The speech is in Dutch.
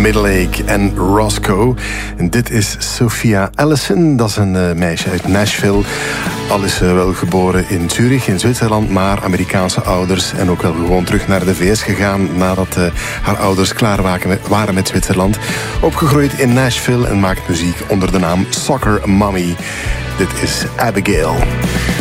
Middlake en Roscoe. En dit is Sophia Allison. Dat is een meisje uit Nashville. Al is ze wel geboren in Zurich, in Zwitserland, maar Amerikaanse ouders. En ook wel gewoon terug naar de VS gegaan nadat haar ouders klaar waren met Zwitserland. Opgegroeid in Nashville en maakt muziek onder de naam Soccer Mommy. Dit is Abigail.